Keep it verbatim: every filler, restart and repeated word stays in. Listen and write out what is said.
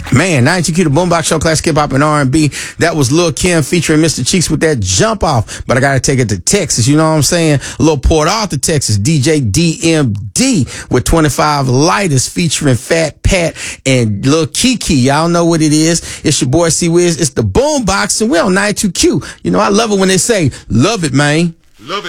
Man, ninety-two Q, the Boombox Show, classic hip hop and R and B. That was Lil Kim featuring Mister Cheeks with that Jump Off. But I gotta take it to Texas, you know what I'm saying? A little Port Arthur, Texas. D J D M D with twenty-five Lighters featuring Fat Pat and Lil Kiki. Y'all know what it is. It's your boy C-Wiz. It's the Boombox, and we're on ninety-two Q. You know, I love it when they say, love it, man.